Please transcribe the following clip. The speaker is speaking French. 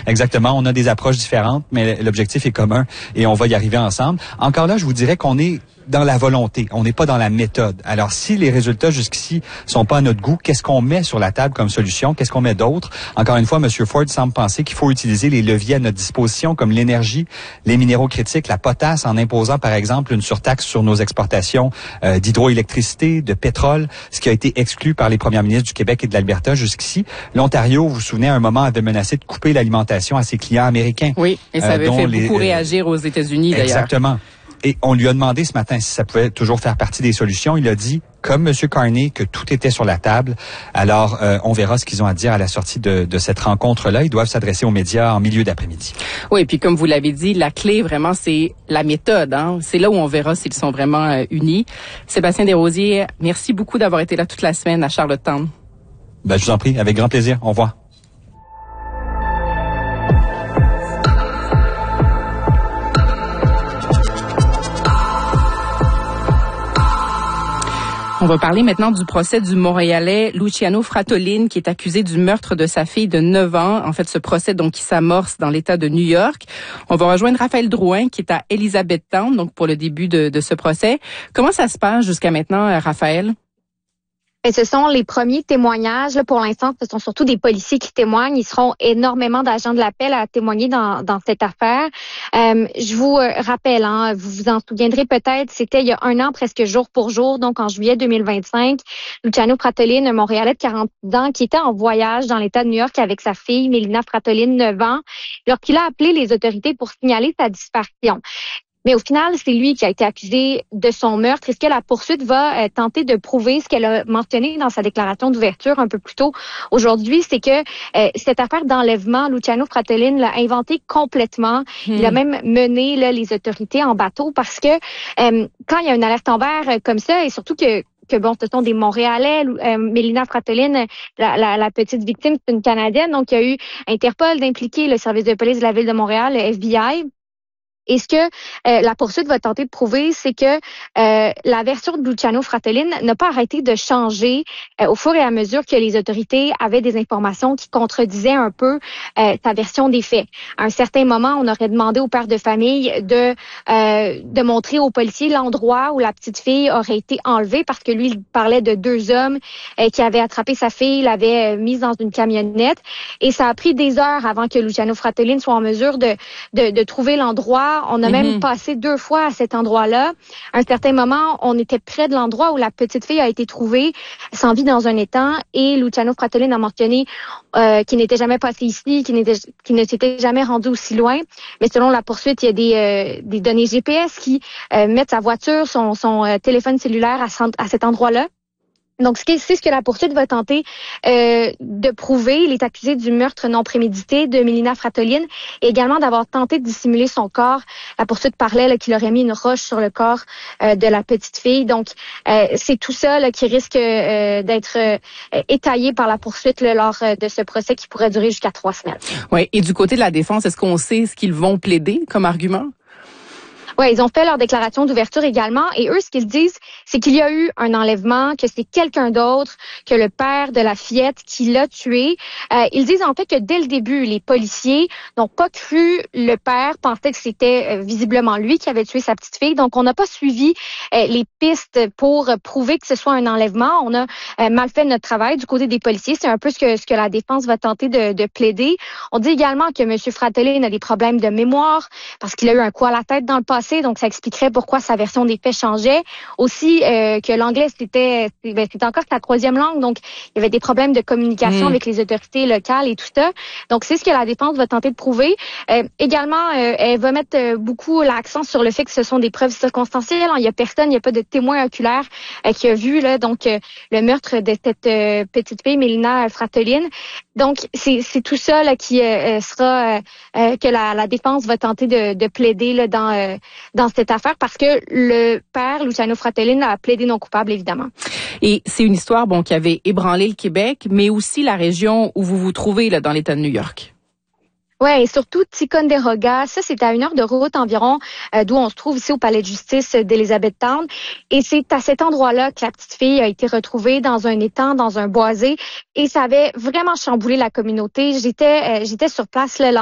Exactement. On a des approches différentes, mais l'objectif est commun et on va y arriver ensemble. Encore là, je vous dirais qu'on est dans la volonté. On n'est pas dans la méthode. Alors, si les résultats jusqu'ici sont pas à notre goût, qu'est-ce qu'on met sur la table comme solution? Qu'est-ce qu'on met d'autre? Encore une fois, M. Ford semble penser qu'il faut utiliser les leviers à notre disposition comme l'énergie, les minéraux critiques, la potasse, en imposant, par exemple, une surtaxe sur nos exportations d'hydroélectricité, de pétrole, ce qui a été exclu par les premiers ministres du Québec et de l'Alberta jusqu'ici. L'Ontario, vous vous souvenez, à un moment, avait menacé de couper l'alimentation à ses clients américains. Oui, et ça avait fait beaucoup réagir aux États-Unis, d'ailleurs. Exactement. Et on lui a demandé ce matin si ça pouvait toujours faire partie des solutions. Il a dit, comme M. Carney, que tout était sur la table. Alors, on verra ce qu'ils ont à dire à la sortie de cette rencontre-là. Ils doivent s'adresser aux médias en milieu d'après-midi. Oui, et puis comme vous l'avez dit, la clé, vraiment, c'est la méthode. Hein? C'est là où on verra s'ils sont vraiment unis. Sébastien Desrosiers, merci beaucoup d'avoir été là toute la semaine à Charlottetown. Ben, je vous en prie, avec grand plaisir. Au revoir. On va parler maintenant du procès du Montréalais Luciano Fratellin qui est accusé du meurtre de sa fille de 9 ans. En fait, ce procès donc qui s'amorce dans l'État de New York. On va rejoindre Raphaël Drouin qui est à Elizabethtown donc pour le début de ce procès. Comment ça se passe jusqu'à maintenant, Raphaël? Et ce sont les premiers témoignages. Là, pour l'instant, ce sont surtout des policiers qui témoignent. Il seront énormément d'agents de l'appel à témoigner dans cette affaire. Je vous rappelle, hein, vous vous en souviendrez peut-être, c'était il y a 1 an, presque jour pour jour, donc en juillet 2025. Luciano Fratellin, un Montréalais de 40 ans, qui était en voyage dans l'État de New York avec sa fille, Mélina Fratellin, 9 ans, lorsqu'il a appelé les autorités pour signaler sa disparition. Mais au final, c'est lui qui a été accusé de son meurtre. Est-ce que la poursuite va tenter de prouver ce qu'elle a mentionné dans sa déclaration d'ouverture un peu plus tôt aujourd'hui? C'est que cette affaire d'enlèvement, Luciano Fratellin l'a inventé complètement. Il a même mené les autorités en bateau parce que quand il y a une alerte en vert comme ça, et surtout que bon, ce sont des Montréalais. Mélina Fratellin, la petite victime, c'est une Canadienne. Donc, il y a eu Interpol d'impliquer le service de police de la ville de Montréal, le FBI. Et ce que la poursuite va tenter de prouver, c'est que la version de Luciano Fratellin n'a pas arrêté de changer au fur et à mesure que les autorités avaient des informations qui contredisaient un peu sa version des faits. À un certain moment, on aurait demandé au père de famille de montrer aux policiers l'endroit où la petite fille aurait été enlevée parce que lui, il parlait de 2 hommes qui avaient attrapé sa fille, l'avaient mise dans une camionnette. Et ça a pris des heures avant que Luciano Fratellin soit en mesure de trouver l'endroit. On a même passé 2 fois à cet endroit-là. À un certain moment, on était près de l'endroit où la petite fille a été trouvée sans vie dans un étang et Luciano Fratellin a mentionné qu'il n'était jamais passé ici, qu'il ne s'était jamais rendu aussi loin. Mais selon la poursuite, il y a des données GPS qui mettent sa voiture, son téléphone cellulaire à cet endroit-là. Donc, c'est ce que la poursuite va tenter de prouver. Il est accusé du meurtre non prémédité de Mélina Fratellin et également d'avoir tenté de dissimuler son corps. La poursuite parlait qu'il aurait mis une roche sur le corps de la petite fille. Donc, c'est tout ça qui risque d'être étayé par la poursuite lors de ce procès qui pourrait durer jusqu'à 3 semaines. Oui, et du côté de la défense, est-ce qu'on sait ce qu'ils vont plaider comme argument? Oui, ils ont fait leur déclaration d'ouverture également. Et eux, ce qu'ils disent, c'est qu'il y a eu un enlèvement, que c'est quelqu'un d'autre que le père de la fillette qui l'a tué. Ils disent en fait que dès le début, les policiers n'ont pas cru le père, pensaient que c'était visiblement lui qui avait tué sa petite fille. Donc, on n'a pas suivi les pistes pour prouver que ce soit un enlèvement. On a mal fait notre travail du côté des policiers. C'est un peu ce que la défense va tenter de plaider. On dit également que M. Fratellin a des problèmes de mémoire parce qu'il a eu un coup à la tête dans le passé. Donc, ça expliquerait pourquoi sa version des faits changeait. Aussi, que l'anglais, c'était encore sa 3e langue. Donc, il y avait des problèmes de communication avec les autorités locales et tout ça. Donc, c'est ce que la défense va tenter de prouver. Également, elle va mettre beaucoup l'accent sur le fait que ce sont des preuves circonstancielles. Il y a personne, il n'y a pas de témoin oculaire qui a vu le meurtre de cette petite fille, Mélina Fratellin. Donc, c'est tout ça qui sera que la défense va tenter de plaider dans cette affaire parce que le père, Luciano Fratellin, a plaidé non coupable, évidemment. Et c'est une histoire qui avait ébranlé le Québec, mais aussi la région où vous vous trouvez dans l'État de New York. Ouais, et surtout Ticonderoga, ça c'est à 1 heure de route environ d'où on se trouve ici au palais de justice d'Elizabethtown. Et c'est à cet endroit-là que la petite fille a été retrouvée dans un étang, dans un boisé, et ça avait vraiment chamboulé la communauté. J'étais sur place là